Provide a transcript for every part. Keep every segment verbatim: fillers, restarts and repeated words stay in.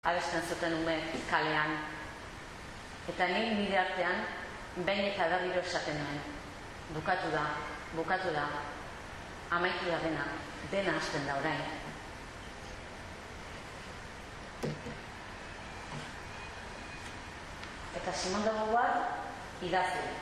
abesten zuten ume kalean. Eta nik nire artean, behin eta berriro esaten nuen. Bukatu da, bukatu da, amaitu da dena, dena hasten da orain. Eta Simone de Beauvoir idazle.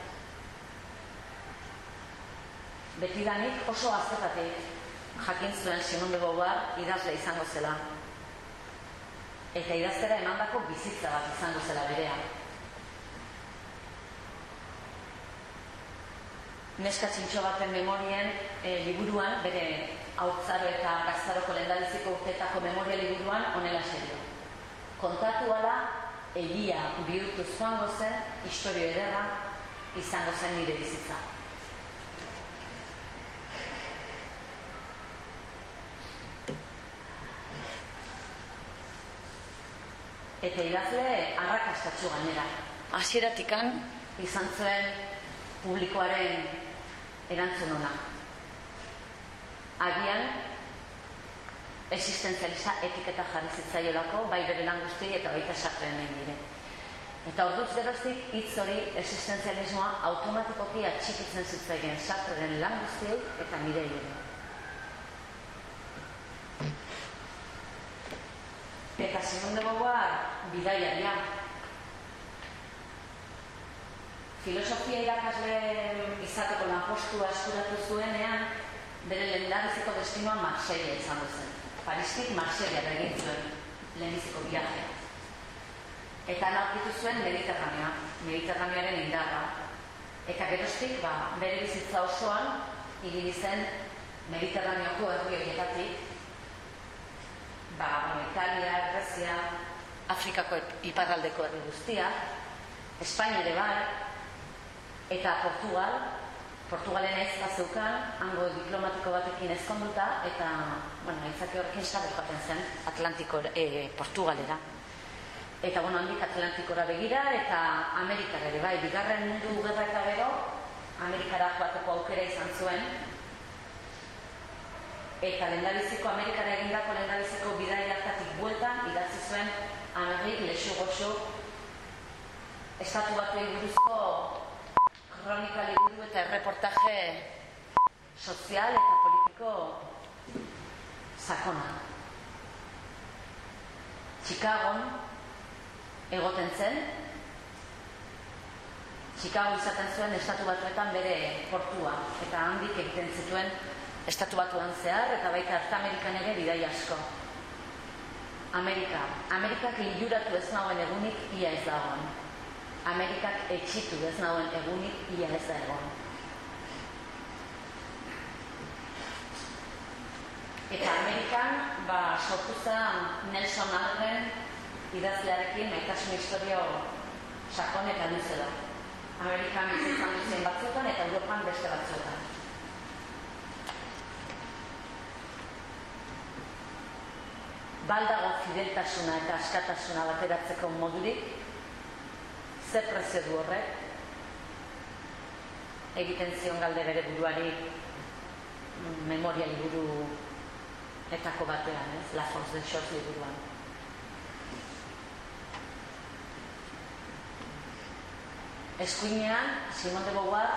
Betidanik oso gaztetatik jakin zuen Simone de Beauvoir idazle izango zela. Eta idaztera emandako bizitza bat izango zela berea. Neska txintxo baten memorien e, liburuan, bere haurtzaro eta gaztaroko lehendabiziko urteetako memoria liburuan, honela serio. Kontatu ala, egia bihurtu joango zen, istorio ederra izango zen nire bizitza. Eta idazle arrakastatsu gainera. Hasieratikan izan zuen publikoaren erantzun ona. Agian existenzialista etiketa jarri zitzaiolako, bai bere lan guztiei eta baita Sartrenen dire. Eta orduz geroztik hitz hori existenzialismoa automatikoki atxikitzen zitzaien Sartrenen lan guztiei eta nire ere. Eta Simone de Beauvoir bidaiaria. Filosofia irakasle izateko lanpostua eskuratu zuenean, bere lehendabiziko destinoa Marseilla izango zen. Paristik Marseilla egin zuen lehenbiziko viajea. Eta aurkitu zuen Mediterranea, Mediterranearen indarra. Eta geroztik, ba, bere bizitza osoan, ibili zen Mediterraneoko herri horietatik, ba, Italia, Grezia, Afrikako iparraldeko herri guztia, Espainia ere bai, eta Portugal, Portugalen ez bazeukan, hango diplomatiko batekin ezkonduta, eta, bueno, aitzaki horrekin sabe joaten zen Atlantiko, e, Portugalera. Eta, bueno, handik Atlantikora begira, eta Amerikara ere bai, bigarren mundu gerra eta gero, Amerikara joateko aukera izan zuen, eta lehendabiziko Amerikara egindako lehendabiziko bidaia hartatik bueltan idatzi zuen Henri Lexugoxo estatu batuei buruzko kronika liburu eta erreportaje sozial eta politiko sakona. Chicagon egoten zen, Chicago izaten zuen estatu batuetan bere portua, eta handik egiten zituen estatu batuan zehar, eta baita Arte Amerikan ere bidai asko. Amerika. Amerikak liluratu ez nagoen egunik ia ez dagoen. Amerikak etxitu ez nagoen egunik ia ez da egon. Eta Amerikan, ba, sortu zen Nelson Algren idazlearekin maitasun historio sakon eta luze da. Amerikan izan duzien batzuetan eta Europan beste batzuetan. Baldago fideltasuna eta askatasuna bateratzeko modurik, ze prezio du horrek, egiten zion galdera ere buruari memoria liburu etako batean, ez? La Force des Choses liburuan. Eskuinean, Simone de Beauvoir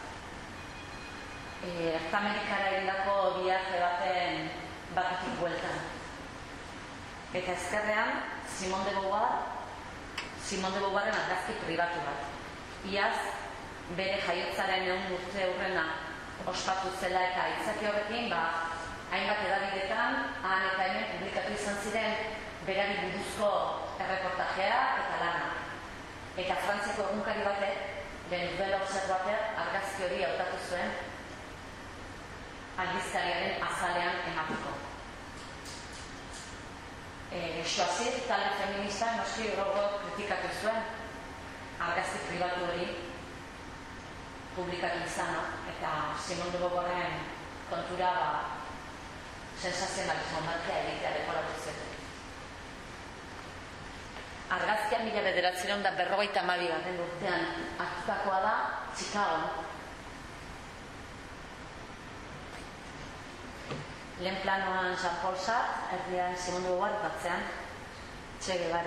Erte Amerikara egindako viaje baten batetik bueltan. Eta ezkerrean, Simone de Beauvoir, Simone de Beauvoirren argazki pribatu bat. Iaz, bere jaiotzaren ehun urte aurrena ospatu zela eta aitzaki horrekin, ba, hainbat edabidetan, han eta hemen publikatu izan ziren berari buruzko erreportajea eta lana. Eta Frantziako egunkari batek, Le Nouvel Observateur, argazki hori hautatu zuen aldizkariaren azalean emateko. E, Choisir, talde feminista, noski horrego kritikatu zuen argazki pribatu hori publikatu izana, eta Simone de Beauvoirren kontura ba, sensazionalismo markia egitea dekoratu zen. Argazkian mila bederatziehun eta berrogeita hamabi garren urtean hartutakoa da Chicago. Lehen planoan Jean-Paul Sartre, erdian Simone de Beauvoir batzean, Che Guevara.